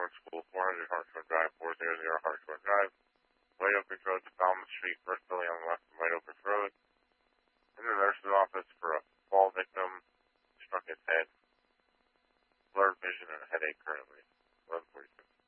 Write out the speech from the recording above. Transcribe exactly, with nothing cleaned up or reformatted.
Park School, four hundred Hartshorn Drive, four hundred Hartshorn Drive, White Oak Road to Falmouth Street, first building on the left of White Oak Road. In the nurse's office for a fall victim, struck his head, blurred vision and a headache currently, eleven forty-six.